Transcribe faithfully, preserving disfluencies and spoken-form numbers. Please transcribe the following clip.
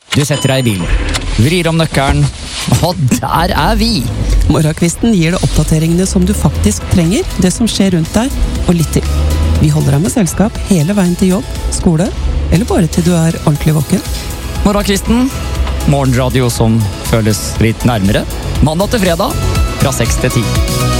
Du setter deg i bilen, vrir om nøkkelen, og der er vi! Morgenkvisten gir deg oppdateringene som du faktisk trenger, det som skjer rundt deg, og litt til. Vi holder deg med selskap hele veien til jobb, skole, eller bare til du er ordentlig våken. Morgenkvisten, morgenradio som føles litt nærmere. Mandag til fredag, fra seks til ti.